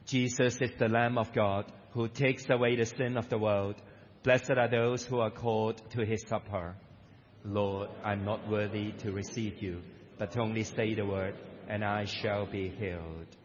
Jesus is the Lamb of God who takes away the sin of the world. Blessed are those who are called to his supper. Lord, I'm not worthy to receive you, but only say the word, and I shall be healed.